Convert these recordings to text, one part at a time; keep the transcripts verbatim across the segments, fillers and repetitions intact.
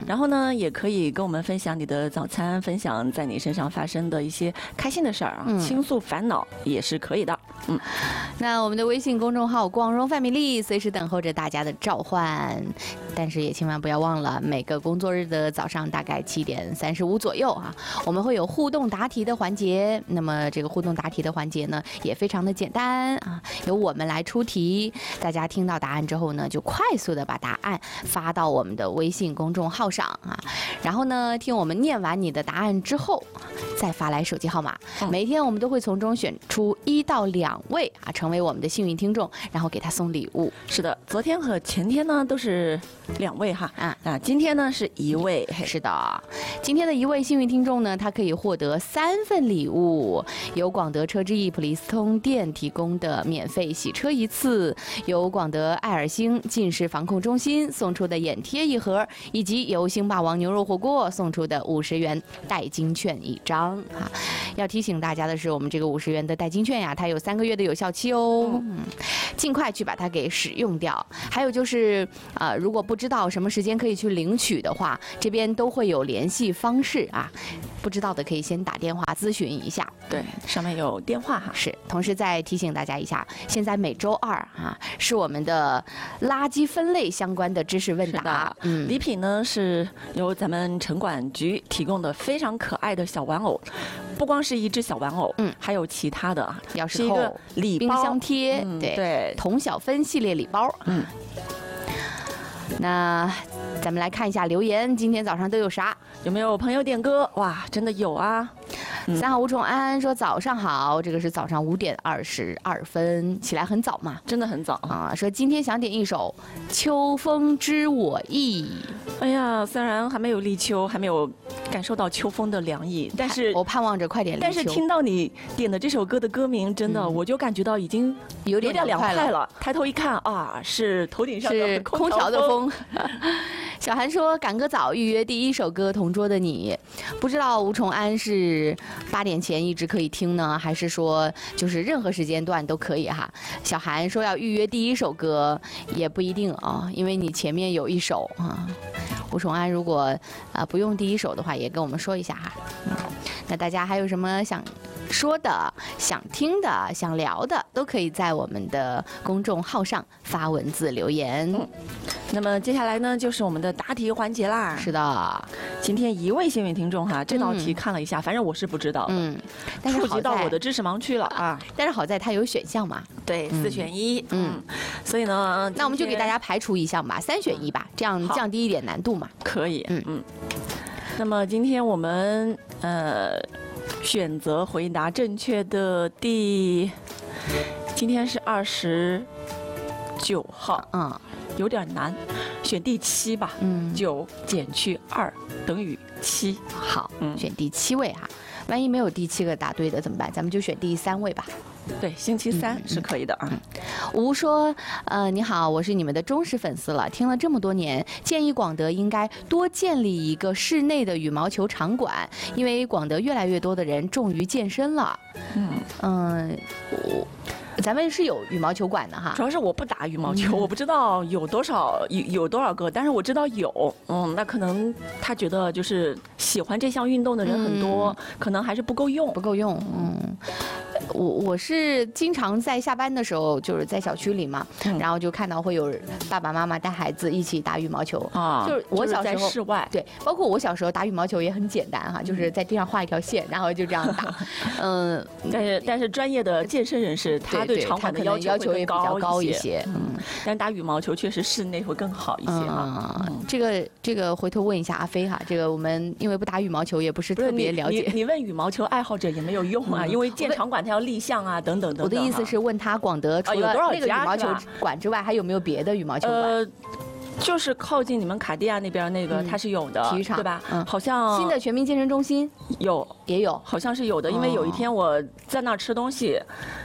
然后呢，也可以跟我们分享你的早餐，分享在你身上发生的一些开心的事儿啊，嗯、倾诉烦恼也是可以的。嗯， 那我们的微信公众号“广荣范米粒”随时等候着大家的召唤，但是也千万不要忘了，每个工作日的早上大概七点三十五左右啊，我们会有互动答题的环节。那么这个互动答题的环节呢，也非常的简单啊，由我们来出题，大家听到答案之后呢，就快速的把答案发到我们的微信公众号上啊，然后呢，听我们念完你的答案之后，再发来手机号码。每天我们都会从中选出一到两位啊，成为我们的幸运听众，然后给他送礼物。 是的，昨天和前天呢都是两位哈，啊啊，今天呢是一位。 是的，今天的一位幸运听众呢，他可以获得三份礼物，由广德车之翼普利司通店提供的免费洗车一次，由广德爱尔星近视防控中心送出的眼贴一盒，以及由星霸王牛肉火锅送出的五十元代金券一张啊。要提醒大家的是，我们这个五十元的代金券呀，它有三个月的有效期哦，嗯，尽快去把它给使用掉。还有就是，呃，如果不知道什么时间可以去领取的话，这边都会有联系方式啊，不知道的可以先打电话咨询一下。 对，上面有电话哈。 是，同时再提醒大家一下，现在每周二啊是我们的垃圾分类相关的知识问答。 嗯，礼品呢是由咱们城管局提供的非常可爱的小玩偶。不光是一只小玩偶，嗯，还有其他的啊， 钥匙扣、 是一个礼包、 冰箱贴， 嗯、 对对， 童小芬系列礼包，嗯。那咱们来看一下留言，今天早上都有啥？ 有没有朋友点歌？哇，真的有啊！ 嗯、三号吴崇安说早上好，这个是早上五点二十二分，起来很早嘛， 真的很早啊。说今天想点一首《秋风知我意》。 哎呀，虽然还没有立秋，还没有感受到秋风的凉意，但是我盼望着快点立秋。 但是听到你点的这首歌的歌名，真的、嗯、我就感觉到已经有点凉快了。 了抬头一看啊，是头顶上的空调的风。小韩说赶个早，预约第一首歌《同桌的你》，不知道吴崇安是八点前一直可以听呢，还是说就是任何时间段都可以哈？小韩说要预约第一首歌也不一定啊，因为你前面有一首啊。吴崇安如果啊、呃、不用第一首的话，也跟我们说一下哈。嗯，那大家还有什么想说的、想听的、想聊的，都可以在我们的公众号上发文字留言。 嗯，那么接下来呢，就是我们的答题环节啦。 是的， 今天一位幸运听众哈，这道题看了一下，嗯、反正我是不知道的， 嗯，但是触及到我的知识盲区了啊。 但是好在它有选项嘛， 对，四、嗯、选一，嗯，所以呢， 那我们就给大家排除一项吧，三选一吧，这样降低一点难度嘛。 可以，嗯嗯。那么今天我们呃选择回答正确的第，今天是二十九号，嗯，有点难，选第七吧，嗯，九减去二等于七， 好，嗯，选第七位哈，万一没有第七个答对的怎么办？咱们就选第三位吧。 对，星期三是可以的啊。嗯嗯、吴说，呃，你好，我是你们的忠实粉丝了，听了这么多年，建议广德应该多建立一个室内的羽毛球场馆，因为广德越来越多的人重于健身了。嗯嗯，我。咱们是有羽毛球馆的哈， 主要是我不打羽毛球，嗯、我不知道有多少有有多少个，但是我知道有，嗯，那可能他觉得就是喜欢这项运动的人很多，嗯、可能还是不够用， 不够用，嗯。我我是经常在下班的时候，就是在小区里嘛，嗯、然后就看到会有爸爸妈妈带孩子一起打羽毛球啊。就是我小时候在室外， 对，包括我小时候打羽毛球也很简单哈，就是在地上画一条线，然后就这样打。嗯， 但是但是专业的健身人士，他对场馆的要要求也比较高一些。 嗯，但打羽毛球确实室内会更好一些哈。 嗯，这个这个回头问一下阿飞哈，这个我们因为不打羽毛球，也不是特别了解。 你你问羽毛球爱好者也没有用啊，因为建场馆它要立项啊，等等等等。 我的意思是问他广德除了那个羽毛球馆之外，还有没有别的羽毛球馆？ 呃，就是靠近你们卡地亚那边那个，它是有的， 体育场对吧？嗯，好像新的全民健身中心有也有， 好像是有的。因为有一天我在那儿吃东西。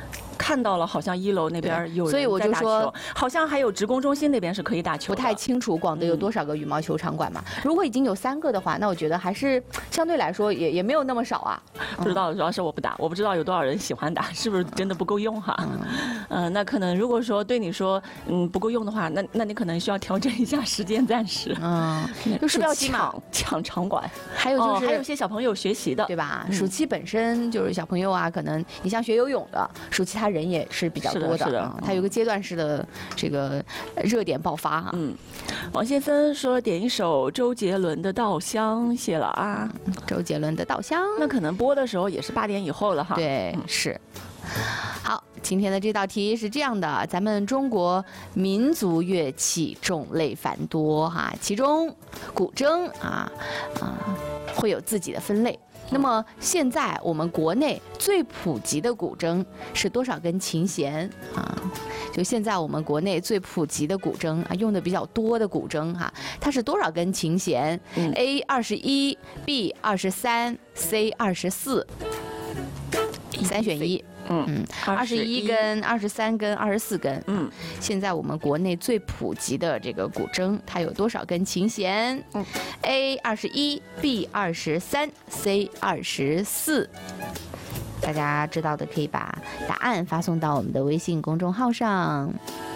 看到了，好像一楼那边有人所以我就说， 好像还有职工中心那边是可以打球的。 不太清楚广德有多少个羽毛球场馆嘛？嗯、如果已经有三个的话，那我觉得还是相对来说也也没有那么少啊。 不知道，主要是我不打，我不知道有多少人喜欢打，是不是真的不够用哈？嗯、呃，那可能如果说对你说嗯不够用的话，那那你可能需要调整一下时间，暂时。 嗯， 就是要抢抢场馆， 还有就是、哦、 还有一些小朋友学习的， 对吧？嗯、暑期本身就是小朋友啊，可能你像学游泳的，暑期他人也是比较多的， 是的，是的嗯、他有个阶段式的这个热点爆发哈、啊。 嗯，王先生说点一首周杰伦的《稻香》，谢了啊。 周杰伦的《稻香》， 那可能播的时候也是八点以后了哈。 对，嗯、是。好，今天的这道题是这样的：咱们中国民族乐器种类繁多哈，其中古筝啊啊会有自己的分类。那么现在我们国内最普及的古筝是多少根琴弦啊？就现在我们国内最普及的古筝啊，用的比较多的古筝哈，它是多少根琴弦、嗯、？A 二十一 ，B 二十三 ，C 二十四，三选一。嗯嗯，二十一根、二十三根、二十四根。嗯，现在我们国内最普及的这个古筝，它有多少根琴弦？嗯 ，A 二十一 ，B 二十三 ，C 二十四。大家知道的可以把答案发送到我们的微信公众号上。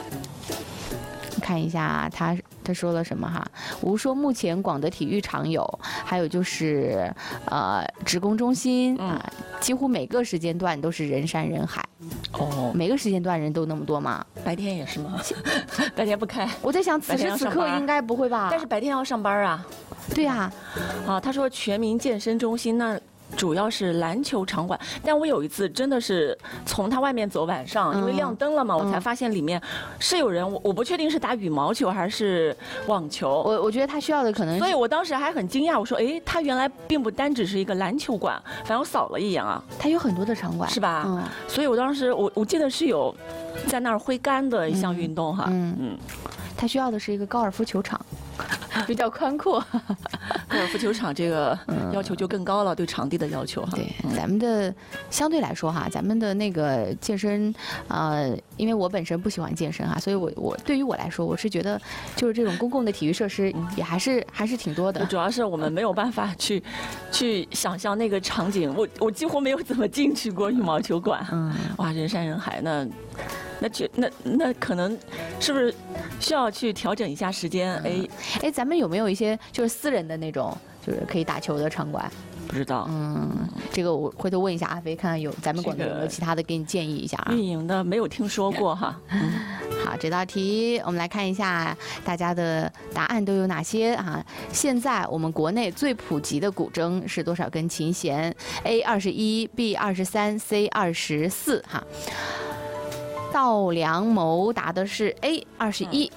看一下他他说了什么哈？吴说目前广德体育场有，还有就是呃职工中心啊、呃，几乎每个时间段都是人山人海。哦，每个时间段人都那么多吗？ 白天也是吗？白天不开。 我在想此时此刻应该不会吧？ 但是白天要上班啊。 对呀、 啊，啊，他说全民健身中心那。主要是篮球场馆，但我有一次真的是从它外面走，晚上因为亮灯了嘛，嗯、我才发现里面是有人，我我不确定是打羽毛球还是网球。 我我觉得他需要的可能是， 所以我当时还很惊讶，我说，哎，它原来并不单只是一个篮球馆，反正我扫了一眼啊， 它有很多的场馆， 是吧？嗯，所以我当时我我记得是有在那儿挥杆的一项运动哈，嗯嗯， 他需要的是一个高尔夫球场。比较宽阔， 高尔夫球场这个要求就更高了，嗯、对场地的要求哈。 对，咱们的相对来说哈，咱们的那个健身，呃，因为我本身不喜欢健身哈，所以我我对于我来说，我是觉得就是这种公共的体育设施也还是还是挺多的。 主要是我们没有办法去去想象那个场景，我我几乎没有怎么进去过羽毛球馆，嗯，哇，人山人海那。那觉那那可能是不是需要去调整一下时间？哎哎，咱们有没有一些就是私人的那种，就是可以打球的场馆？ 不知道， 嗯，这个我回头问一下阿飞，看看有咱们广德有没有其他的，给你建议一下啊。 运营的没有听说过哈。嗯， 好，这道题我们来看一下大家的答案都有哪些啊？现在我们国内最普及的古筝是多少根琴弦 ？A 二十一 ，B 二十三 ，C 二十四哈。稻良谋答的是 A 二十一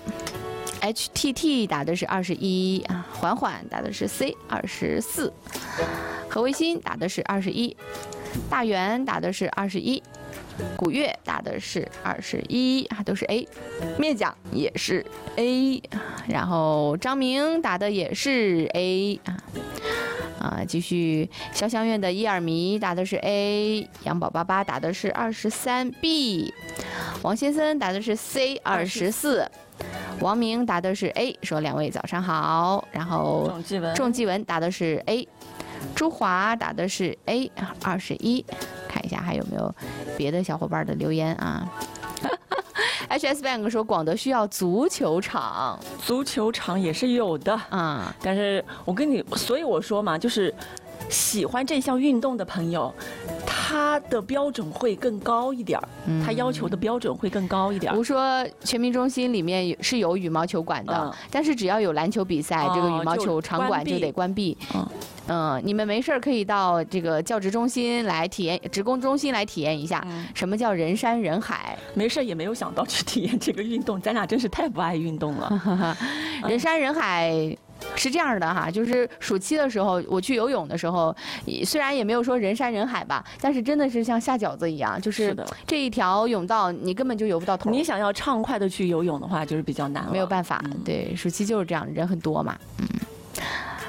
，H T T 答的是二十一啊，缓缓答的是 C 二十四，何维新答的是二十一，大元答的是二十一，古月答的是二十一啊，都是 A， 灭奖也是 A， 然后张明答的也是 A 啊。啊，继续，潇湘院的伊尔迷答的是 A， 杨宝八八答的是二十三 B， 王先生答的是 C 二十四，王明答的是 A， 说两位早上好，然后仲继文仲继文答的是 A， 朱华答的是 A 二十一，看一下还有没有别的小伙伴的留言啊。H S Bank 说广德需要足球场， 足球场也是有的啊、嗯，但是我跟你，所以我说嘛，就是喜欢这项运动的朋友，他的标准会更高一点儿，嗯、他要求的标准会更高一点。 比如说全民中心里面是有羽毛球馆的，嗯、但是只要有篮球比赛，哦、这个羽毛球场馆就得关闭。嗯嗯，你们没事可以到这个教职中心来体验，职工中心来体验一下，嗯、什么叫人山人海。 没事也没有想到去体验这个运动，咱俩真是太不爱运动了。 人山人海是这样的哈，就是暑期的时候我去游泳的时候，虽然也没有说人山人海吧，但是真的是像下饺子一样，就是这一条泳道你根本就游不到头。 你想要畅快的去游泳的话，就是比较难了， 没有办法。嗯、对，暑期就是这样，人很多嘛。嗯。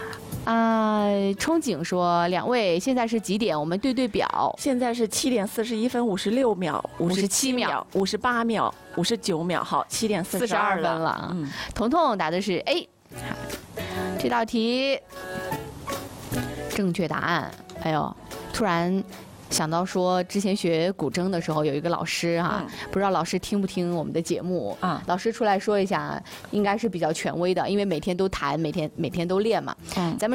啊，憧憬说，两位现在是几点？我们对对表。 现在是七点四十一分五十六秒、五十七秒、五十八秒、五十九秒。好，七点四十二分了。嗯，彤彤答的是 A。这道题正确答案。哎呦，突然想到说，之前学古筝的时候，有一个老师哈、啊，嗯、不知道老师听不听我们的节目啊？老师出来说一下，应该是比较权威的，因为每天都弹，每天每天都练嘛。嗯，咱们。